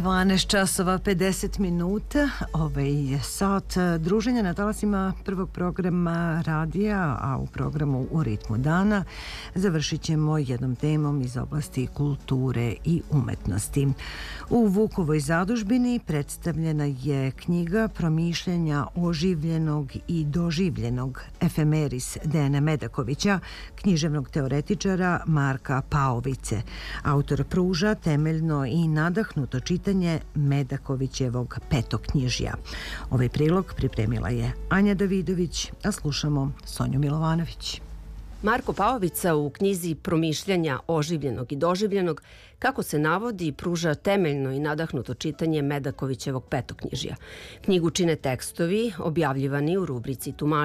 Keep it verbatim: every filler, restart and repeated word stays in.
dvanaest časova pedeset minuta. Ovaj je sat druženja na talasima prvog programa radija, a u programu U ritmu dana završit ćemo jednom temom iz oblasti kulture i umetnosti. U Vukovoj zadužbini predstavljena je knjiga promišljanja oživljenog i doživljenog Efemeris Dejana Medakovića, književnog teoretičara Marka Paovice. Autor pruža temeljno i nadahnuto čitanje Medakovićevog petoknjižja. Ovaj prilog pripremila je Anja Davidović, a slušamo Sonju Milovanović. Marko Paovica u knjizi Promišljanja oživljenog i doživljenog, kako se navodi, pruža temeljno i nadahnuto čitanje Medakovićevog petoknjižja. Knjigu čine tekstovi objavljivani u rubrici Tumačenja